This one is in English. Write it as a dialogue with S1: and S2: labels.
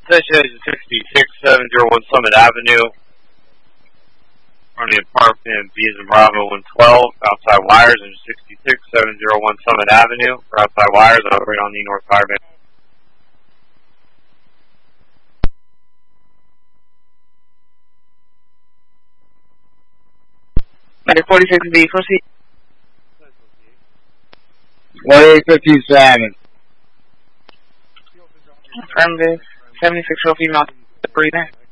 S1: Station 66701 Summit Avenue. From the apartment B as in Bravo 112, outside wires, and 66701 Summit Avenue. For outside wires, operate on the North Fireband.
S2: Medic 46B, proceed.
S3: 4857.
S2: Affirmative. 76 female, breathing.